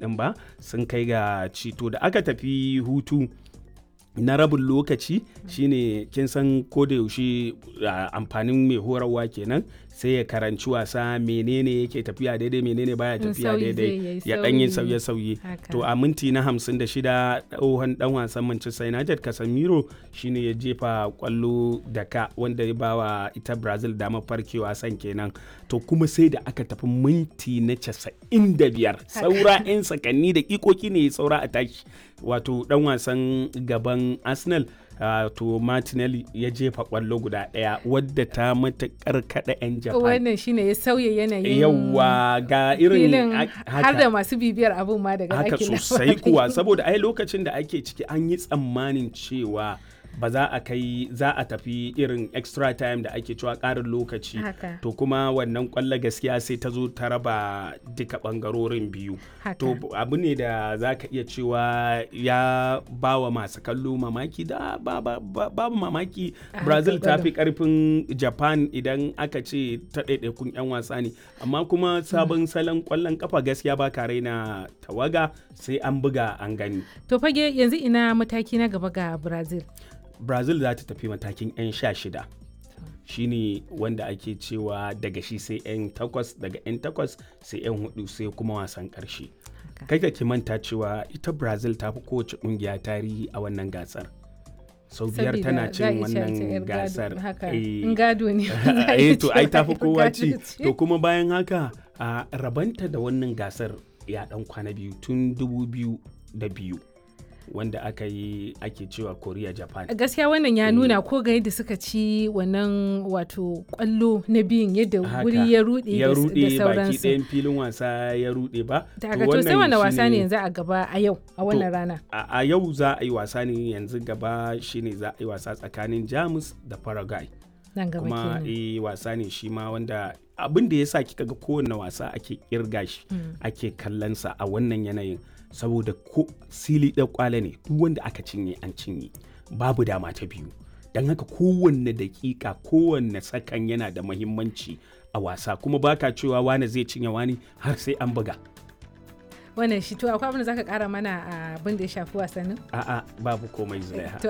din ba sun kai ga cito da aka tafi hutu na rabin lokaci shine kin san ko da yaushe amfanin mai horarwa kenan sai ya karanci wasa menene yake tafiya daidai menene baya tafiya daidai ya dan yi sauye-sauye to a minti na 56 tsohon dan wasan Manchester United Casemiro shine ya jefa kwallo da ka wanda ya bawa ita Brazil damar farkewa san kenan to kuma sai da aka tafi minti na 95 saura 'yan sakanni da ikoki ne saura a tashi wato dan wasan gaban Arsenal to Martinelli ya jefa kwallo guda daya wadda ta matakar kada 'yan Japan. Wannan shine ya sauya yanayin yawa ga irin har da masu bibiyar abun ma daga haka sosai kuwa saboda ai lokacin da ake ciki an yi tsammanin cewa ba za a tafi irin extra time da ake cewa ƙarin lokaci to kuma wannan kwallo gaskiya sai ta zo ta raba duka bangarorin biyu to abu ne da za ka iya cewa ya ba wa masu kallo mamaki da babu mamaki Brazil ta fi karfin Japan idan aka ce ta ɗaiɗaikun 'yan wasa ne amma kuma sabon salon kwallon kafa gaskiya ba ka raina tawaga sai an buga an gani to fage yanzu ina mataki na gaba ga Brazil za ta tafi matakin 'yan 16 shine wanda ake cewa daga shi sai 'yan 8 daga 'yan 8 sai 'yan 4 sai kuma wasan karshe kai ka ki manta cewa ita Brazil ta fi kowace kungiya tarihi a wannan gasar sau biyar tana cin wannan gasar gado ne to ai ta fi kowa ci to kuma bayan haka a rabanta da wannan gasar ya dan kwana biyu tun 2002 wanda ake cewa Korea Japan. Gaskiya wannan ya nuna ko ga yadda suka ci wannan wato kwallo na biyun yadda wuri ya rude da sauransu. Baki ɗayan filin wasa ya rude ba. To sai wani wasa ne yanzu a gaba a yau a wannan rana? A yau za a yi wasa ne yanzu gaba shine za a yi wasa tsakanin Jamus da Paraguay. Nan gaba kuma wasa ne shi ma wanda abin da ya sa kika ga kowane wasa ake kirga shi ake kallonsa a wannan yanayin. Saboda ko sili ɗan kwale ne duk wanda aka cinye an cinye babu dama ta biyu don haka kowanne dakika kowanne sakan yana da mahimmanci a wasa kuma baka cewa wani zai cinye wani har sai an buga wannan shi to akwai abin da zaka kara mana abin da ya shafi wasannin a'a babu komai Zulaiha